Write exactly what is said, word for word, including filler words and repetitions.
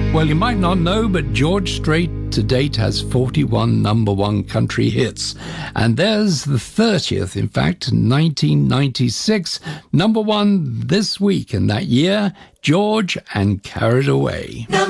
Well, you might not know, but George Strait to date has forty-one number one country hits. And there's the thirtieth, in fact, nineteen ninety-six, number one this week. And that year, George and Carried Away.